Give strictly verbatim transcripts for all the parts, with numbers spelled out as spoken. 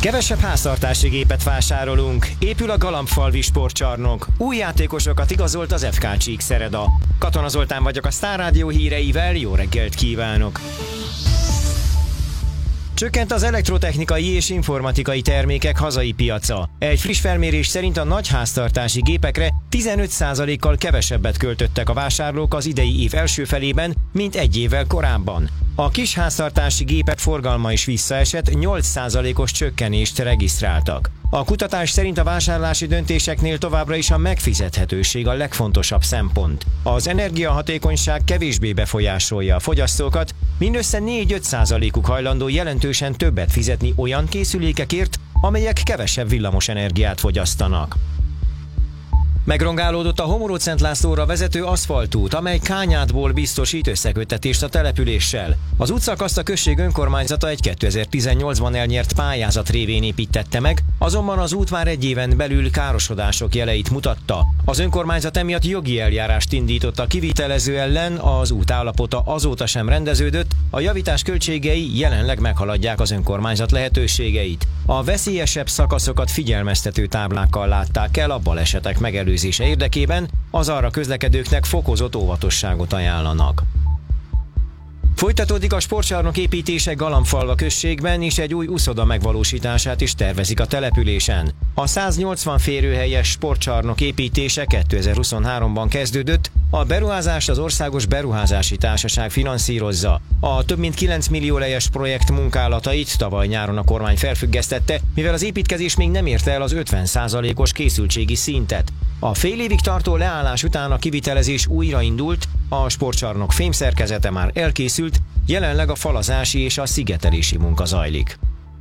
Kevesebb háztartási gépet vásárolunk, épül a Galambfalvi sportcsarnok, új játékosokat igazolt az ef ká Csíkszereda. Katona Zoltán vagyok a Sztár Rádió híreivel, jó reggelt kívánok! Csökkent az elektrotechnikai és informatikai termékek hazai piaca. Egy friss felmérés szerint a nagy háztartási gépekre tizenöt százalékkal kevesebbet költöttek a vásárlók az idei év első felében, mint egy évvel korábban. A kis háztartási gépek forgalma is visszaesett, nyolc százalékos csökkenést regisztráltak. A kutatás szerint a vásárlási döntéseknél továbbra is a megfizethetőség a legfontosabb szempont. Az energiahatékonyság kevésbé befolyásolja a fogyasztókat, mindössze négy-öt százalékuk hajlandó jelentősen többet fizetni olyan készülékekért, amelyek kevesebb villamos energiát fogyasztanak. Megrongálódott a Homorod-Szent Lászlóra vezető aszfaltút, amely Kányádból biztosít összeköttetést a településsel. Az útszakaszt a község önkormányzata egy kétezer-tizennyolcban elnyert pályázat révén építette meg, azonban az út már egy éven belül károsodások jeleit mutatta. Az önkormányzat emiatt jogi eljárást indított a kivitelező ellen, az út állapota azóta sem rendeződött, a javítás költségei jelenleg meghaladják az önkormányzat lehetőségeit. A veszélyesebb szakaszokat figyelmeztető táblákkal látták el a balesetek megelőzése érdekében, az arra közlekedőknek fokozott óvatosságot ajánlanak. Folytatódik a sportcsarnok építése Galambfalva községben, és egy új uszoda megvalósítását is tervezik a településen. A száznyolcvan férőhelyes sportcsarnok építése kétezer-huszonháromban kezdődött, a beruházást az Országos Beruházási Társaság finanszírozza. A több mint kilenc millió lejes projekt munkálatait tavaly nyáron a kormány felfüggesztette, mivel az építkezés még nem érte el az ötven százalékos készültségi szintet. A fél évig tartó leállás után a kivitelezés újraindult, a sportcsarnok fémszerkezete már elkészült, jelenleg a falazási és a szigetelési munka zajlik.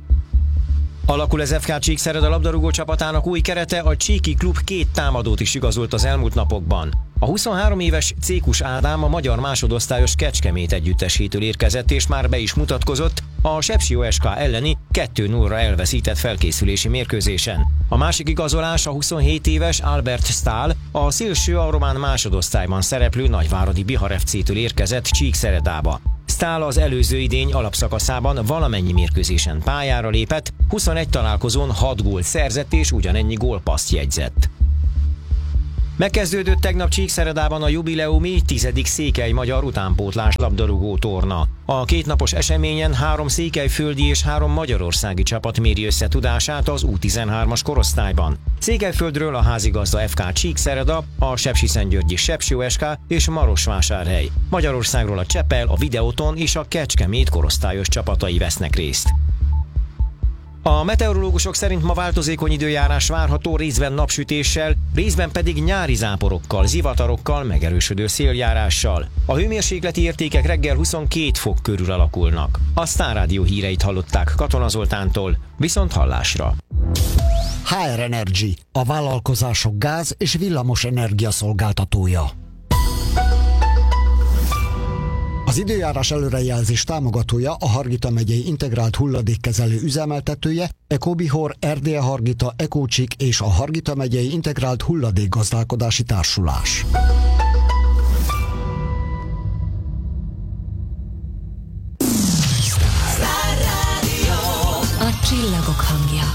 Alakul az ef ká Csíkszereda labdarúgó csapatának új kerete, a Csíki klub két támadót is igazolt az elmúlt napokban. A huszonhárom éves Cékus Ádám a magyar másodosztályos Kecskemét együttesítől érkezett, és már be is mutatkozott a Sepsi o es ká elleni kettő nullra elveszített felkészülési mérkőzésen. A másik igazolás a huszonhét éves Albert Stahl, a szélső a román másodosztályban szereplő nagyváradi Bihar ef cé-től érkezett Csíkszeredába. Stahl az előző idény alapszakaszában valamennyi mérkőzésen pályára lépett, huszonegy találkozón hat gólt szerzett és ugyanennyi gólpasszt jegyzett. Megkezdődött tegnap Csíkszeredában a jubileumi tizedik székely magyar utánpótlás labdarúgó torna. A kétnapos eseményen három székelyföldi és három magyarországi csapat méri össze tudását az U tizenhármas korosztályban. Székelyföldről a házigazda ef ká Csíkszereda, a Sepsiszentgyörgyi Sepsi o es ká és Marosvásárhely. Magyarországról a Csepel, a Videoton és a Kecskemét korosztályos csapatai vesznek részt. A meteorológusok szerint ma változékony időjárás várható, részben napsütéssel, részben pedig nyári záporokkal, zivatarokkal, megerősödő széljárással. A hőmérsékleti értékek reggel huszonkét fok körül alakulnak. A Sztár Rádió híreit hallották Katona Zoltántól, viszont hallásra. há er Energy, a vállalkozások gáz- és villamos energia szolgáltatója. Az időjárás előrejelzés támogatója a Hargita megyei integrált hulladékkezelő üzemeltetője, Ecobihor, Erdélye Hargita, Ecócsik és a Hargita megyei integrált hulladékgazdálkodási társulás. A csillagok hangja.